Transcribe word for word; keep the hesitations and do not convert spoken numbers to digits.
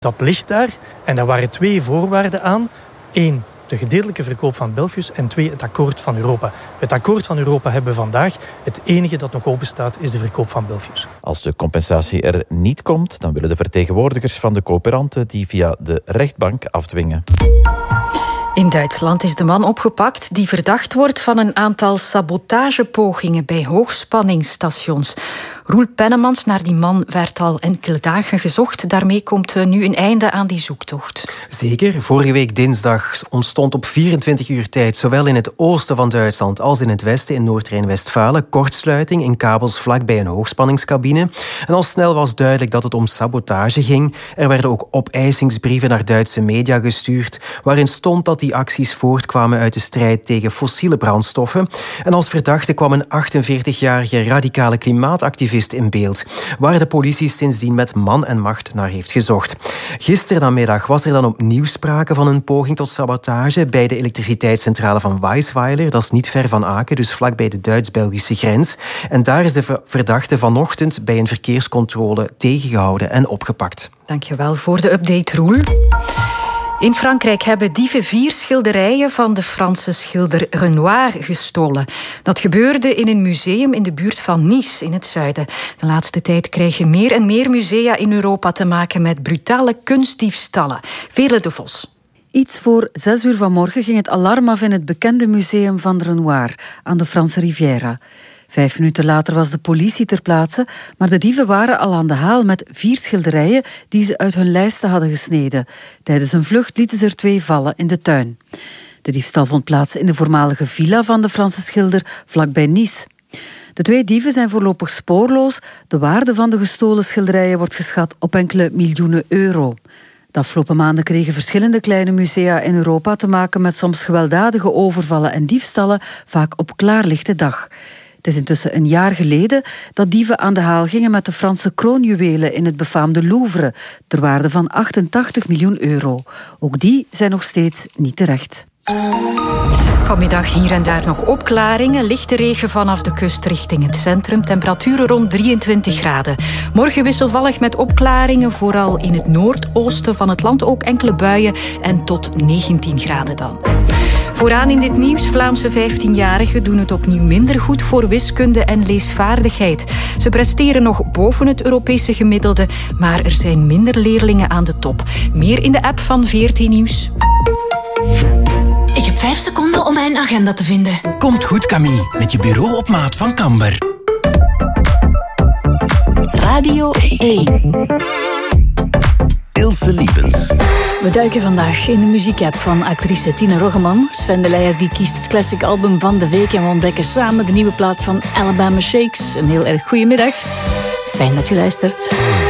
Dat ligt daar en daar waren twee voorwaarden aan. Eén, de gedeeltelijke verkoop van Belfius en twee, het akkoord van Europa. Het akkoord van Europa hebben we vandaag. Het enige dat nog open staat is de verkoop van Belfius. Als de compensatie er niet komt, dan willen de vertegenwoordigers van de coöperanten die via de rechtbank afdwingen. In Duitsland is de man opgepakt die verdacht wordt van een aantal sabotagepogingen bij hoogspanningsstations. Roel Pennemans, naar die man werd al enkele dagen gezocht. Daarmee komt nu een einde aan die zoektocht. Zeker. Vorige week dinsdag ontstond op vierentwintig uur tijd, zowel in het oosten van Duitsland als in het westen, in Noord-Rijn-Westfalen, kortsluiting in kabels vlakbij een hoogspanningscabine. En al snel was duidelijk dat het om sabotage ging. Er werden ook opeissingsbrieven naar Duitse media gestuurd, waarin stond dat die acties voortkwamen uit de strijd tegen fossiele brandstoffen. En als verdachte kwam een achtenveertigjarige radicale klimaatactivist in beeld, waar de politie sindsdien met man en macht naar heeft gezocht. Gisternamiddag was er dan opnieuw sprake van een poging tot sabotage bij de elektriciteitscentrale van Weisweiler. Dat is niet ver van Aken, dus vlakbij de Duits-Belgische grens. En daar is de verdachte vanochtend bij een verkeerscontrole tegengehouden en opgepakt. Dankjewel voor de update, Roel. In Frankrijk hebben dieven vier schilderijen van de Franse schilder Renoir gestolen. Dat gebeurde in een museum in de buurt van Nice, in het zuiden. De laatste tijd krijgen meer en meer musea in Europa te maken met brutale kunstdiefstallen. Vele de Vos. Iets voor zes uur vanmorgen ging het alarm af in het bekende museum van Renoir aan de Franse Riviera. Vijf minuten later was de politie ter plaatse, maar de dieven waren al aan de haal met vier schilderijen die ze uit hun lijsten hadden gesneden. Tijdens een vlucht lieten ze er twee vallen in de tuin. De diefstal vond plaats in de voormalige villa van de Franse schilder vlakbij Nice. De twee dieven zijn voorlopig spoorloos. De waarde van de gestolen schilderijen wordt geschat op enkele miljoenen euro. De afgelopen maanden kregen verschillende kleine musea in Europa te maken met soms gewelddadige overvallen en diefstallen, vaak op klaarlichte dag. Het is intussen een jaar geleden dat dieven aan de haal gingen met de Franse kroonjuwelen in het befaamde Louvre, ter waarde van achtentachtig miljoen euro. Ook die zijn nog steeds niet terecht. Vanmiddag hier en daar nog opklaringen. Lichte regen vanaf de kust richting het centrum. Temperaturen rond drieëntwintig graden. Morgen wisselvallig met opklaringen. Vooral in het noordoosten van het land ook enkele buien. En tot negentien graden dan. Vooraan in dit nieuws, Vlaamse vijftienjarigen doen het opnieuw minder goed voor wiskunde en leesvaardigheid. Ze presteren nog boven het Europese gemiddelde, maar er zijn minder leerlingen aan de top. Meer in de app van V R T Nieuws. Ik heb vijf seconden om mijn agenda te vinden. Komt goed, Camille, met je bureau op maat van Kamber. Radio één. Ilse Liepens. We duiken vandaag in de muziekapp van actrice Tina Roggeman. Sven de Leijer die kiest het classic album van de week en we ontdekken samen de nieuwe plaat van Alabama Shakes. Een heel erg goede middag. Fijn dat u luistert.